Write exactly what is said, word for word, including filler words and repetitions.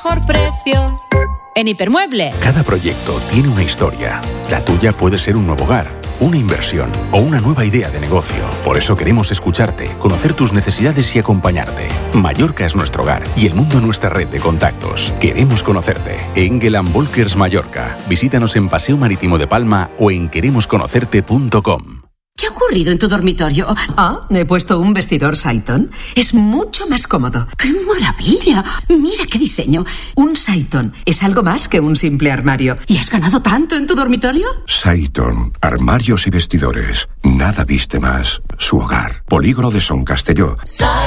mejor precio. En Hipermueble. Cada proyecto tiene una historia. La tuya puede ser un nuevo hogar, una inversión o una nueva idea de negocio. Por eso queremos escucharte, conocer tus necesidades y acompañarte. Mallorca es nuestro hogar y el mundo nuestra red de contactos. Queremos conocerte. Engel and Volkers Mallorca. Visítanos en Paseo Marítimo de Palma o en queremos conocerte punto com. ¿Qué ha ocurrido en tu dormitorio? Ah, he puesto un vestidor Saiton. Es mucho más cómodo. ¡Qué maravilla! Mira qué diseño. Un Saiton es algo más que un simple armario. ¿Y has ganado tanto en tu dormitorio? Saiton, armarios y vestidores. Nada viste más. Su hogar. Polígono de Son Castelló.